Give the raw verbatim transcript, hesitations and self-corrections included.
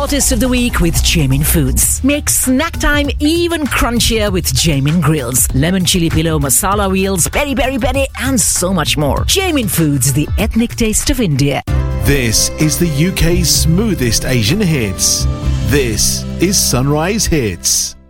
hottest of the week with Jamin Foods. Make snack time even crunchier with Jamin Grills, lemon chili pillow, masala wheels, peri peri peri, and so much more. Jamin Foods, the ethnic taste of India. This is the U K's smoothest Asian hits. This is Sunrise Hits.